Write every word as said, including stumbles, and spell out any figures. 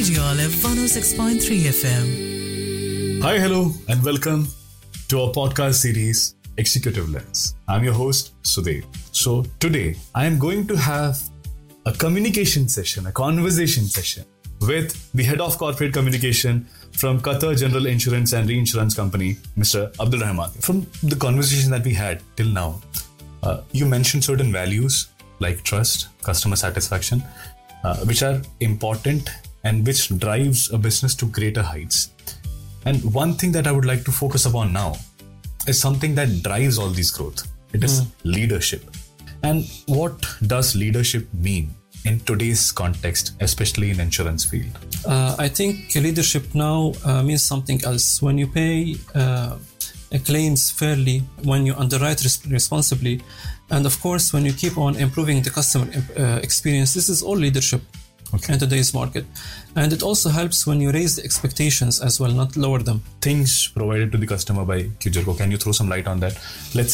Radio Olive one oh six point three F M. Hi, hello, and welcome to our podcast series, Executive Lens. I'm your host, Sudev. So today, I am going to have a communication session, a conversation session with the Head of Corporate Communication from Qatar General Insurance and Reinsurance Company, Mister Abdul Rahman. From the conversation that we had till now, uh, you mentioned certain values like trust, customer satisfaction, uh, which are important and which drives a business to greater heights. And one thing that I would like to focus upon now is something that drives all this growth. It is mm. leadership. And what does leadership mean in today's context, especially in insurance field? Uh, I think leadership now uh, means something else. When you pay uh, claims fairly, when you underwrite res- responsibly, and of course, when you keep on improving the customer uh, experience, this is all leadership okay. in today's market. And it also helps when you raise the expectations as well, not lower them. Things provided to the customer by Q J R C O. Can you throw some light on that? Let's